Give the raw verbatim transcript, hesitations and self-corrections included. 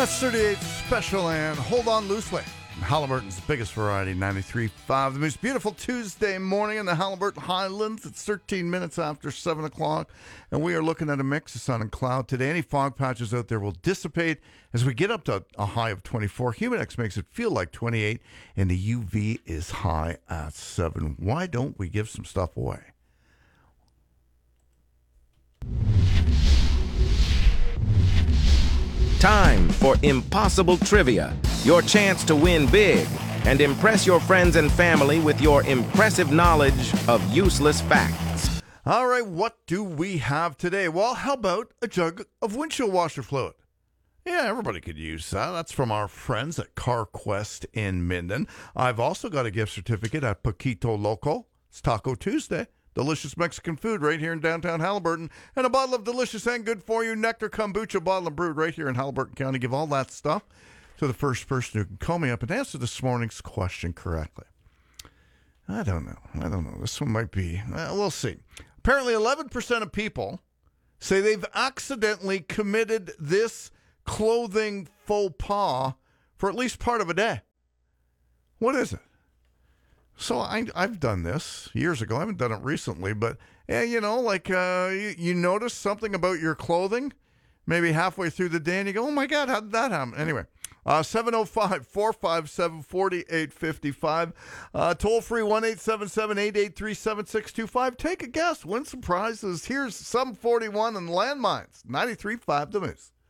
That's thirty-eight Special and Hold On Loosely. Halliburton's biggest variety, ninety-three point five. The most beautiful Tuesday morning in the Halliburton Highlands. It's thirteen minutes after seven o'clock, and we are looking at a mix of sun and cloud today. Any fog patches out there will dissipate as we get up to a high of twenty-four. Humidex makes it feel like twenty-eight, and the U V is high at seven. Why don't we give some stuff away? Time for Impossible Trivia, your chance to win big and impress your friends and family with your impressive knowledge of useless facts. All right, what do we have today? Well, how about a jug of windshield washer fluid? Yeah, everybody could use that. That's from our friends at CarQuest in Minden. I've also got a gift certificate at Paquito Loco. It's Taco Tuesday. Delicious Mexican food right here in downtown Halliburton. And a bottle of delicious and good for you Nectar Kombucha, bottled and brewed right here in Halliburton County. Give all that stuff to the first person who can call me up and answer this morning's question correctly. I don't know. I don't know. This one might be, well, we'll see. Apparently eleven percent of people say they've accidentally committed this clothing faux pas for at least part of a day. What is it? So I, I've done this years ago. I haven't done it recently, but, yeah, you know, like uh, you, you notice something about your clothing, maybe halfway through the day, and you go, oh, my God, how did that happen? Anyway, uh, seven oh five, four five seven, four eight five five, uh, toll-free one eight seven seven, eight eight three, seven six two five. Take a guess. Win some prizes. Here's some forty-one and landmines, ninety-three point five The Moose.